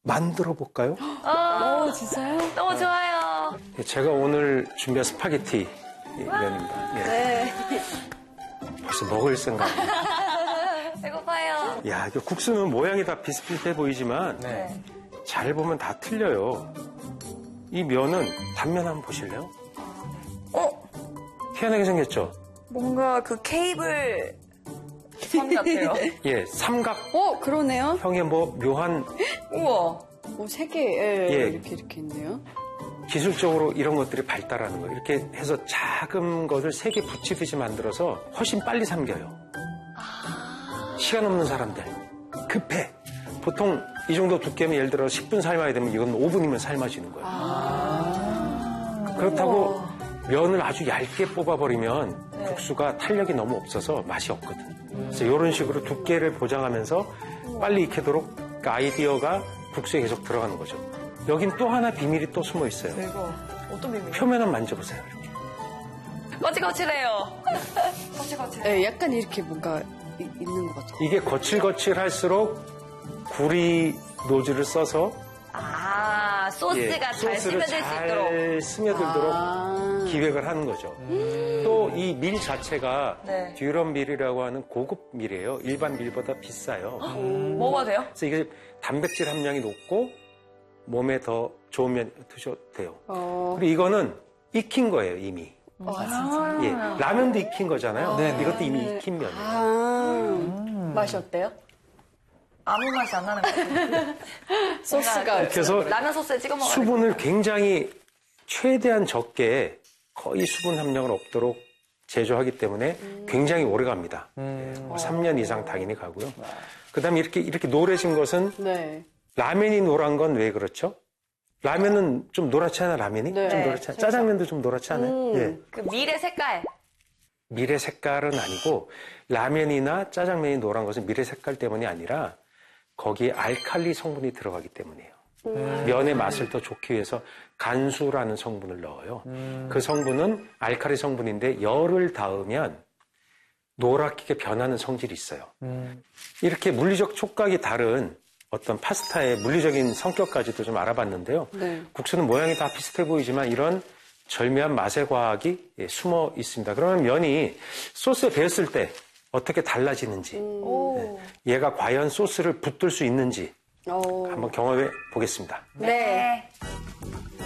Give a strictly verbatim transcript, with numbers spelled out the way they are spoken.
만들어 볼까요? 어, 오, 진짜요? 너무 좋아요. 제가 오늘 준비한 스파게티 면입니다. 예. 네. 벌써 먹을 생각. 배고파요. 야, 이거 국수는 모양이 다 비슷비슷해 보이지만 네. 잘 보면 다 틀려요. 이 면은 단면 한번 보실래요? 어? 희한하게 생겼죠? 뭔가 그 케이블 선 같아요. 예, 삼각. 어, 그러네요. 형의 뭐 묘한 우와. 오, 세 개, 예, 예. 이렇게, 이렇게 있네요. 기술적으로 이런 것들이 발달하는 거예요. 이렇게 해서 작은 것을 세 개 붙이듯이 만들어서 훨씬 빨리 삶겨요. 시간 없는 사람들, 급해. 보통 이 정도 두께면 예를 들어 십 분 삶아야 되면 이건 오 분이면 삶아지는 거예요. 아. 그렇다고 우와. 면을 아주 얇게 뽑아버리면 네. 국수가 탄력이 너무 없어서 맛이 없거든. 그래서 이런 식으로 두께를 보장하면서 빨리 익히도록 그 아이디어가 국수에 계속 들어가는 거죠. 여긴 또 하나 비밀이 또 숨어 있어요. 이거 어떤 비밀? 표면을 만져보세요. 이렇게. 거칠거칠해요. 거칠거칠해. 예, 약간 이렇게 뭔가 이, 있는 것 같아요. 이게 거칠거칠할수록 구리 노즐을 써서 아, 소스가 예, 잘 소스를 스며들 수 있도록. 잘 스며들도록 아. 기획을 하는 거죠. 또 이 밀 자체가 네. 듀럼 밀이라고 하는 고급 밀이에요. 일반 밀보다 비싸요. 뭐가 돼요? 그래서 이게 단백질 함량이 높고 몸에 더 좋은 면 드셔도 돼요. 어. 그리고 이거는 익힌 거예요, 이미. 아, 예, 라면도 익힌 거잖아요. 네. 이것도 이미 익힌 면이에요. 아. 맛이 어때요? 아무 맛이 안 나는 것 같아요. 소스가. 그래서 라면 소스에 찍어 먹어야 수분을 굉장히 최대한 적게 거의 수분 함량은 없도록 제조하기 때문에 굉장히 오래 갑니다. 예, 뭐 삼 년 이상 당연히 가고요. 그 다음에 이렇게, 이렇게 노래진 것은 네. 라면이 노란 건 왜 그렇죠? 라면은 좀 노랗지 않아, 라면이? 네, 좀 노랗지 않아? 짜장면도 좀 노랗지 않아요? 음. 예. 그 밀의 색깔. 밀의 색깔은 아니고 라면이나 짜장면이 노란 것은 밀의 색깔 때문이 아니라 거기에 알칼리 성분이 들어가기 때문이에요. 음. 면의 맛을 더 좋기 위해서 간수라는 성분을 넣어요. 음. 그 성분은 알칼리 성분인데 열을 닿으면 노랗게 변하는 성질이 있어요. 음. 이렇게 물리적 촉각이 다른 어떤 파스타의 물리적인 성격까지도 좀 알아봤는데요. 네. 국수는 모양이 다 비슷해 보이지만 이런 절묘한 맛의 과학이 숨어 있습니다. 그러면 면이 소스에 배었을 때 어떻게 달라지는지, 오. 얘가 과연 소스를 붙들 수 있는지 어. 한번 경험해 보겠습니다. 네.